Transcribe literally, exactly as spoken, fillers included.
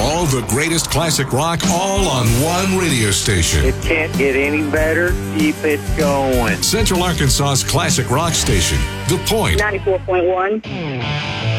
All the greatest classic rock, all on one radio station. It can't get any better. Keep it going. Central Arkansas's classic rock station, The Point. ninety-four point one.